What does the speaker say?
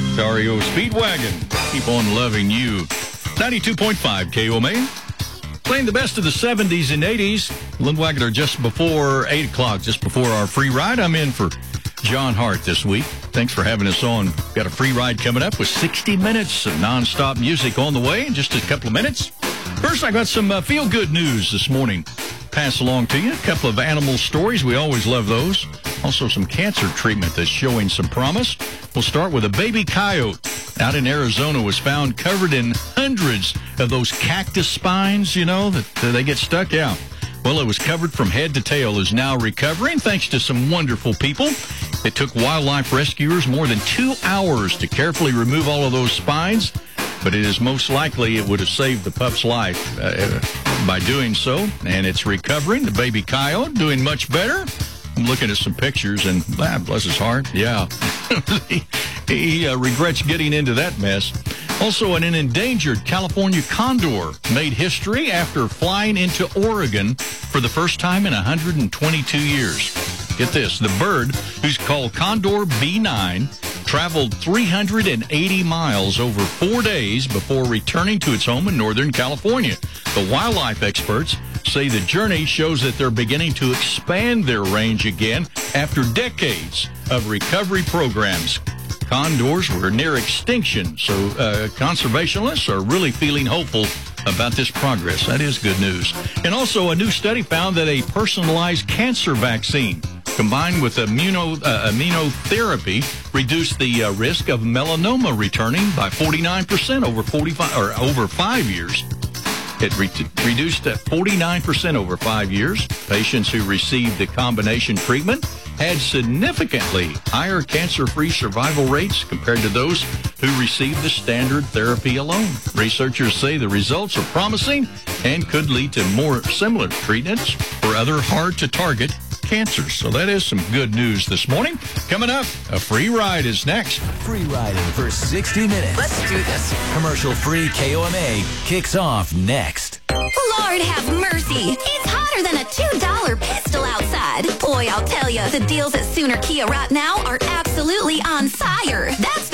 REO Speedwagon. Keep on loving you. 92.5 KOMA. Playing the best of the 70s and 80s. Lindwagoner just before 8 o'clock, just before our free ride. I'm in for John Hart this week. Thanks for having us on. Got a free ride coming up with 60 minutes of nonstop music on the way in just a couple of minutes. First, I got some feel-good news this morning. Pass along to you. A couple of animal stories. We always love those. Also, some cancer treatment that's showing some promise. We'll start with a baby coyote out in Arizona was found covered in hundreds of those cactus spines, that they get stuck out. Well, it was covered from head to tail, is now recovering thanks to some wonderful people. It took wildlife rescuers more than 2 hours to carefully remove all of those spines, but it is most likely it would have saved the pup's life by doing so, and it's recovering. The baby coyote doing much better. I'm looking at some pictures, and bless his heart, yeah. he regrets getting into that mess. Also, an endangered California condor made history after flying into Oregon for the first time in 122 years. Get this, the bird, who's called Condor B9, traveled 380 miles over 4 days before returning to its home in Northern California. The wildlife experts say the journey shows that they're beginning to expand their range again after decades of recovery programs. Condors were near extinction, so conservationists are really feeling hopeful about this progress. That is good news. And also, a new study found that a personalized cancer vaccine combined with immunotherapy reduced the risk of melanoma returning by 49% over 5 years. It reduced at 49% over 5 years. Patients who received the combination treatment had significantly higher cancer-free survival rates compared to those who received the standard therapy alone. Researchers say the results are promising and could lead to more similar treatments for other hard-to-target cancers. So that is some good news this morning. Coming up, a free ride is next. Free riding for 60 minutes. Let's do this. Commercial-free KOMA kicks off next. Lord have mercy. It's hotter than a $2 pistol outside. Boy, I'll tell you, the deals at Sooner Kia right now are absolutely on fire. That's